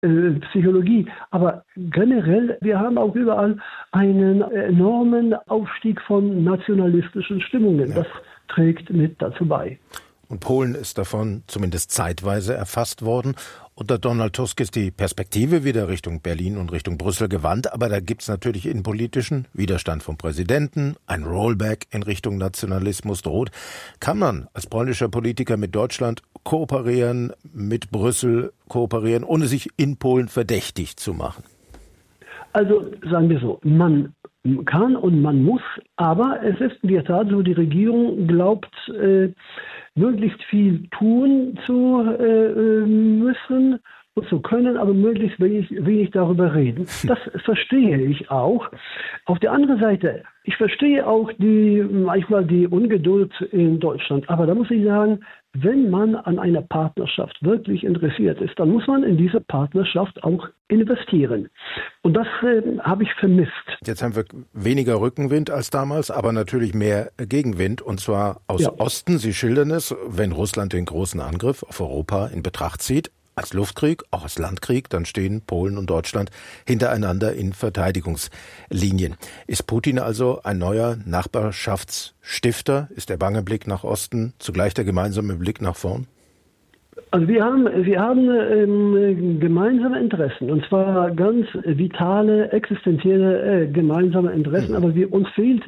Psychologie. Aber generell, wir haben auch überall einen enormen Aufstieg von nationalistischen Stimmungen. Ja. Das trägt mit dazu bei. Und Polen ist davon zumindest zeitweise erfasst worden. Unter Donald Tusk ist die Perspektive wieder Richtung Berlin und Richtung Brüssel gewandt. Aber da gibt es natürlich innenpolitischen Widerstand vom Präsidenten. Ein Rollback in Richtung Nationalismus droht. Kann man als polnischer Politiker mit Deutschland kooperieren, mit Brüssel kooperieren, ohne sich in Polen verdächtig zu machen? Also sagen wir so, man kann und man muss, aber es ist in der Tat so, die Regierung glaubt, möglichst viel tun zu müssen und zu können, aber möglichst wenig darüber reden. Das verstehe ich auch. Auf der anderen Seite, ich verstehe auch manchmal die Ungeduld in Deutschland, aber da muss ich sagen, wenn man an einer Partnerschaft wirklich interessiert ist, dann muss man in diese Partnerschaft auch investieren. Und das habe ich vermisst. Jetzt haben wir weniger Rückenwind als damals, aber natürlich mehr Gegenwind, und zwar aus Osten. Sie schildern es, wenn Russland den großen Angriff auf Europa in Betracht zieht, als Luftkrieg, auch als Landkrieg, dann stehen Polen und Deutschland hintereinander in Verteidigungslinien. Ist Putin also ein neuer Nachbarschaftsstifter? Ist der bange Blick nach Osten zugleich der gemeinsame Blick nach vorn? Also wir haben gemeinsame Interessen, und zwar ganz vitale, existenzielle gemeinsame Interessen, aber uns fehlt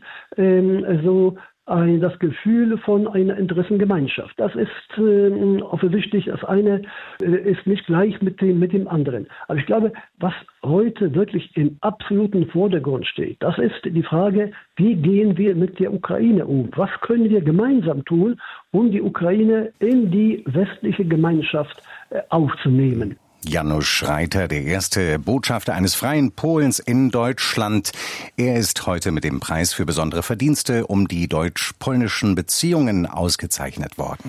das Gefühl von einer Interessengemeinschaft. Das ist offensichtlich, das eine ist nicht gleich mit dem anderen. Aber ich glaube, was heute wirklich im absoluten Vordergrund steht, das ist die Frage, wie gehen wir mit der Ukraine um? Was können wir gemeinsam tun, um die Ukraine in die westliche Gemeinschaft aufzunehmen? Janusz Schreiter, der erste Botschafter eines freien Polens in Deutschland. Er ist heute mit dem Preis für besondere Verdienste um die deutsch-polnischen Beziehungen ausgezeichnet worden.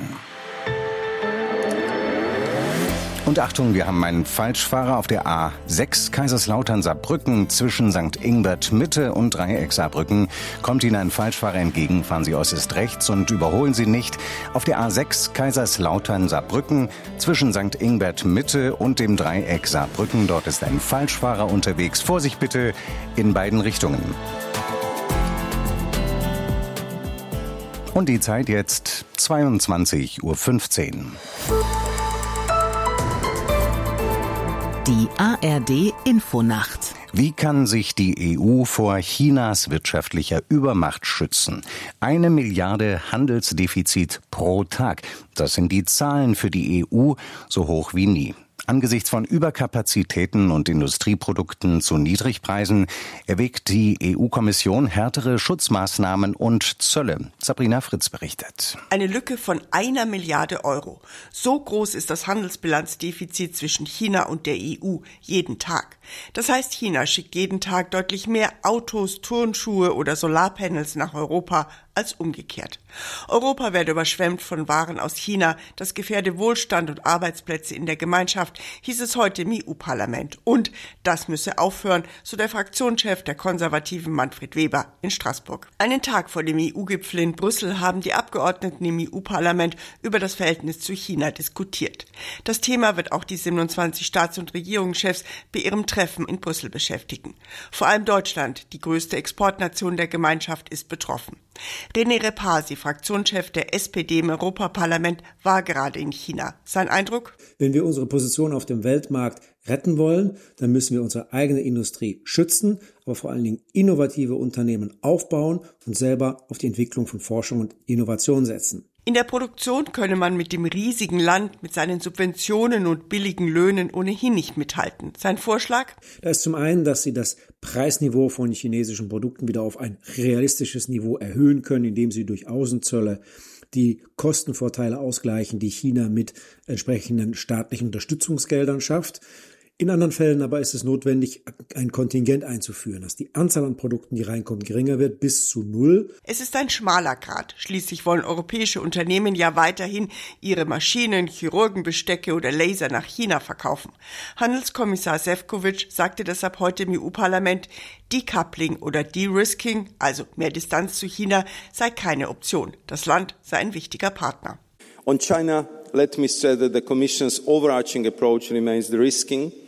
Und Achtung, wir haben einen Falschfahrer auf der A6 Kaiserslautern-Saarbrücken zwischen St. Ingbert Mitte und Dreieck Saarbrücken. Kommt Ihnen ein Falschfahrer entgegen, fahren Sie äußerst rechts und überholen Sie nicht. Auf der A6 Kaiserslautern-Saarbrücken zwischen St. Ingbert Mitte und dem Dreieck Saarbrücken. Dort ist ein Falschfahrer unterwegs. Vorsicht bitte in beiden Richtungen. Und die Zeit jetzt 22:15 Uhr. Die ARD-Infonacht. Wie kann sich die EU vor Chinas wirtschaftlicher Übermacht schützen? 1 Milliarde Handelsdefizit pro Tag. Das sind die Zahlen für die EU, so hoch wie nie. Angesichts von Überkapazitäten und Industrieprodukten zu Niedrigpreisen erwägt die EU-Kommission härtere Schutzmaßnahmen und Zölle. Sabrina Fritz berichtet. Eine Lücke von 1 Milliarde Euro. So groß ist das Handelsbilanzdefizit zwischen China und der EU jeden Tag. Das heißt, China schickt jeden Tag deutlich mehr Autos, Turnschuhe oder Solarpanels nach Europa als umgekehrt. Europa werde überschwemmt von Waren aus China. Das gefährde Wohlstand und Arbeitsplätze in der Gemeinschaft, hieß es heute im EU-Parlament. Und das müsse aufhören, so der Fraktionschef der Konservativen Manfred Weber in Straßburg. Einen Tag vor dem EU-Gipfel in Brüssel haben die Abgeordneten im EU-Parlament über das Verhältnis zu China diskutiert. Das Thema wird auch die 27 Staats- und Regierungschefs bei ihrem Treffen in Brüssel beschäftigen. Vor allem Deutschland, die größte Exportnation der Gemeinschaft, ist betroffen. René Repasi, Fraktionschef der SPD im Europaparlament, war gerade in China. Sein Eindruck? Wenn wir unsere Position auf dem Weltmarkt retten wollen, dann müssen wir unsere eigene Industrie schützen, aber vor allen Dingen innovative Unternehmen aufbauen und selber auf die Entwicklung von Forschung und Innovation setzen. In der Produktion könne man mit dem riesigen Land, mit seinen Subventionen und billigen Löhnen ohnehin nicht mithalten. Sein Vorschlag? Da ist zum einen, dass sie das Preisniveau von chinesischen Produkten wieder auf ein realistisches Niveau erhöhen können, indem sie durch Außenzölle die Kostenvorteile ausgleichen, die China mit entsprechenden staatlichen Unterstützungsgeldern schafft. In anderen Fällen aber ist es notwendig, ein Kontingent einzuführen, dass die Anzahl an Produkten, die reinkommen, geringer wird, bis zu 0. Es ist ein schmaler Grat. Schließlich wollen europäische Unternehmen ja weiterhin ihre Maschinen, Chirurgenbestecke oder Laser nach China verkaufen. Handelskommissar Šefčovič sagte deshalb heute im EU-Parlament, Decoupling oder De-Risking, also mehr Distanz zu China, sei keine Option. Das Land sei ein wichtiger Partner. On China, let me say that the Commission's overarching approach remains de-risking.